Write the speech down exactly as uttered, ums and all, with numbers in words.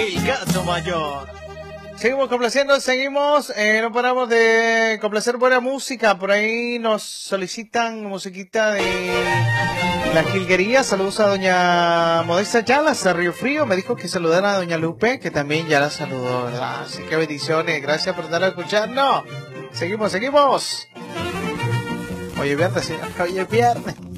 El gato mayor. Seguimos complaciendo, seguimos, eh, no paramos de complacer buena música. Por ahí nos solicitan musiquita de La Jilguería. Saludos a doña Modesta Yalas, a Río Frío. Me dijo que saludara a doña Lupe, que también ya la saludó, ¿verdad? Así que bendiciones, gracias por estar escuchando. Seguimos, seguimos. Hoy es viernes, sí, hoy es viernes.